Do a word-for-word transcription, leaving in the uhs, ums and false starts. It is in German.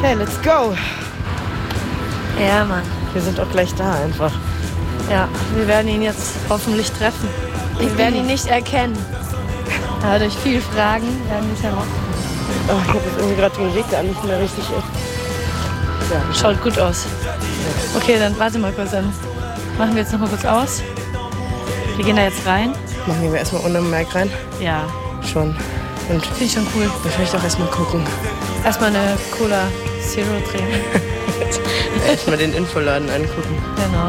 Okay, let's go. Ja, Mann. Wir sind auch gleich da einfach. Ja, wir werden ihn jetzt hoffentlich treffen. Wir werden ihn nicht erkennen. Aber durch viel Fragen werden wir es heraus. Oh, ich habe jetzt irgendwie gerade den Weg gar nicht mehr richtig. Ja. Schaut gut aus. Okay, dann warte mal kurz. Dann machen wir jetzt noch mal kurz aus. Wir gehen da jetzt rein. Machen wir erstmal ohne Mike rein. Ja. Schon. Und Finde ich schon cool. ich möchte auch erstmal gucken. Erstmal eine Cola Zero trinken. Erstmal den Infoladen angucken. Genau.